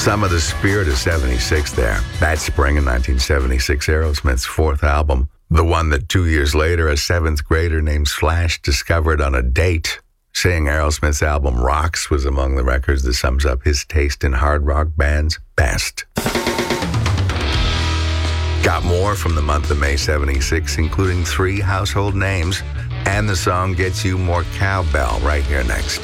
Some of the spirit of 76 there. That spring in 1976, Aerosmith's fourth album. The one that 2 years later, a seventh grader named Slash discovered on a date. Saying Aerosmith's album Rocks was among the records that sums up his taste in hard rock bands best. Got more from the month of May 76, including 3 household names, and the song Gets You More Cowbell right here next.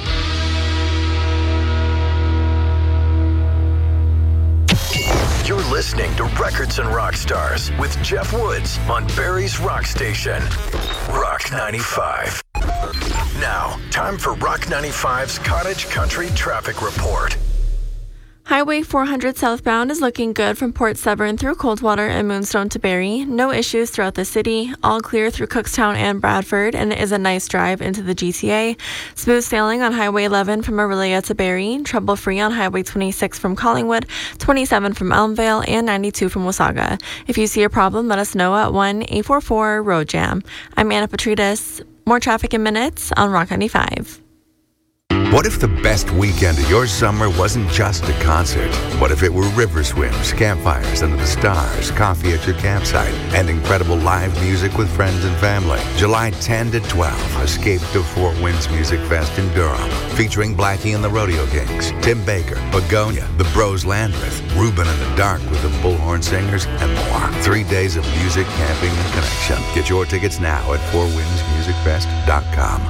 You're listening to Records and Rock Stars with Jeff Woods on Barrie's Rock Station, Rock 95. Now, time for Rock 95's Cottage Country Traffic Report. Highway 400 southbound is looking good from Port Severn through Coldwater and Moonstone to Barrie. No issues throughout the city. All clear through Cookstown and Bradford, and it is a nice drive into the GTA. Smooth sailing on Highway 11 from Orillia to Barrie. Trouble-free on Highway 26 from Collingwood, 27 from Elmvale, and 92 from Wasaga. If you see a problem, let us know at 1-844-ROAD-JAM. I'm Anna Petridis. More traffic in minutes on Rock 95. What if the best weekend of your summer wasn't just a concert? What if it were river swims, campfires under the stars, coffee at your campsite, and incredible live music with friends and family? July 10 to 12, escape to Four Winds Music Fest in Durham, featuring Blackie and the Rodeo Kings, Tim Baker, Begonia, the Bros Landreth, Ruben and the Dark with the Bullhorn Singers, and more. 3 days of music, camping, and connection. Get your tickets now at fourwindsmusicfest.com.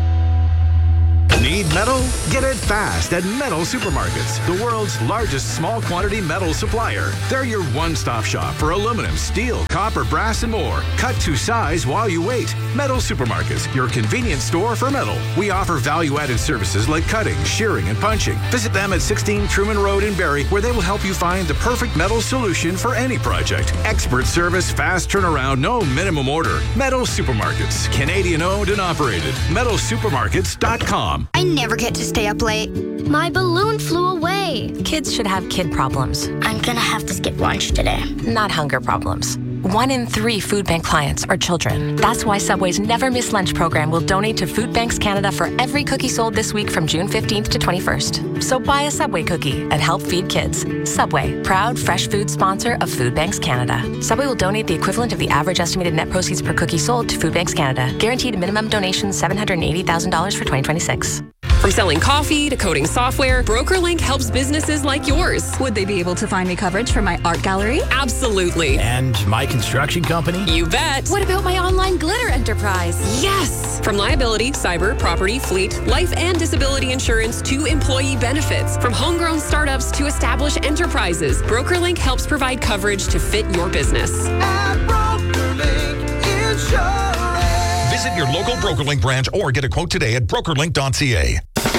Need metal? Get it fast at Metal Supermarkets, the world's largest small quantity metal supplier. They're your one-stop shop for aluminum, steel, copper, brass, and more. Cut to size while you wait. Metal Supermarkets, your convenience store for metal. We offer value-added services like cutting, shearing, and punching. Visit them at 16 Truman Road in Barrie, where they will help you find the perfect metal solution for any project. Expert service, fast turnaround, no minimum order. Metal Supermarkets, Canadian-owned and operated. MetalSupermarkets.com. I never get to stay up late. My balloon flew away. Kids should have kid problems. I'm gonna have to skip lunch today. Not hunger problems. 1 in 3 food bank clients are children. That's why Subway's Never Miss Lunch program will donate to Food Banks Canada for every cookie sold this week from June 15th to 21st. So buy a Subway cookie and help feed kids. Subway, proud fresh food sponsor of Food Banks Canada. Subway will donate the equivalent of the average estimated net proceeds per cookie sold to Food Banks Canada. Guaranteed minimum donation $780,000 for 2026. From selling coffee to coding software, BrokerLink helps businesses like yours. Would they be able to find me coverage for my art gallery? Absolutely. And my construction company? You bet. What about my online glitter enterprise? Yes. From liability, cyber, property, fleet, life and disability insurance to employee benefits. From homegrown startups to established enterprises, BrokerLink helps provide coverage to fit your business. At BrokerLink Insurance. Visit your local BrokerLink branch or get a quote today at brokerlink.ca.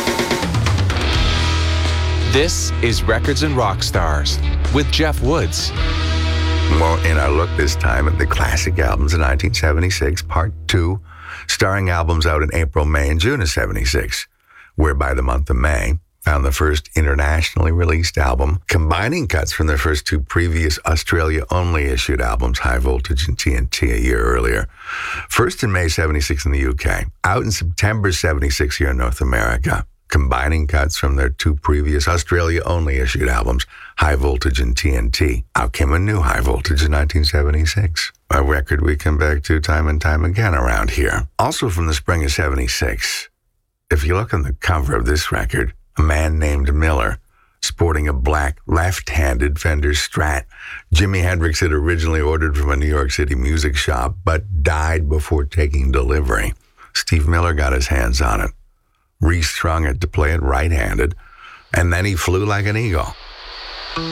This is Records and Rock Stars with Jeff Woods. Well, in our look this time at the classic albums of 1976, Part 2, starring albums out in April, May, and June of 76, where by the month of May, found the first internationally released album, combining cuts from their first 2 previous Australia-only issued albums, High Voltage and TNT, a year earlier. First in May 76 in the UK, out in September 76 here in North America, combining cuts from their 2 previous Australia-only issued albums, High Voltage and TNT. Out came a new High Voltage in 1976, a record we come back to time and time again around here. Also from the spring of 76, if you look on the cover of this record, a man named Miller, sporting a black left-handed Fender Strat Jimi Hendrix had originally ordered from a New York City music shop, but died before taking delivery. Steve Miller got his hands on it, restrung it to play it right-handed, and then he flew like an eagle.